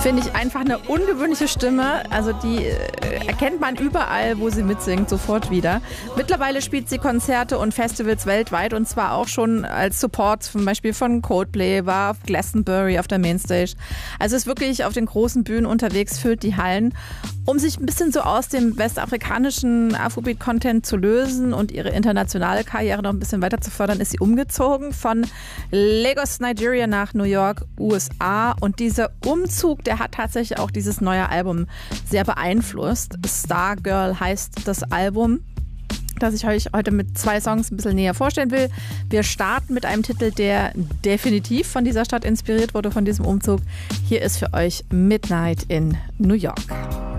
Finde ich einfach eine ungewöhnliche Stimme. Also die erkennt man überall, wo sie mitsingt, sofort wieder. Mittlerweile spielt sie Konzerte und Festivals weltweit und zwar auch schon als Support zum Beispiel von Coldplay, war auf Glastonbury auf der Mainstage. Also ist wirklich auf den großen Bühnen unterwegs, füllt die Hallen. Um sich ein bisschen so aus dem westafrikanischen Afrobeat-Content zu lösen und ihre internationale Karriere noch ein bisschen weiter zu fördern, ist sie umgezogen von Lagos, Nigeria nach New York, USA. Und dieser Umzug, der hat tatsächlich auch dieses neue Album sehr beeinflusst. Stargirl heißt das Album, das ich euch heute mit 2 Songs ein bisschen näher vorstellen will. Wir starten mit einem Titel, der definitiv von dieser Stadt inspiriert wurde, von diesem Umzug. Hier ist für euch Midnight in New York.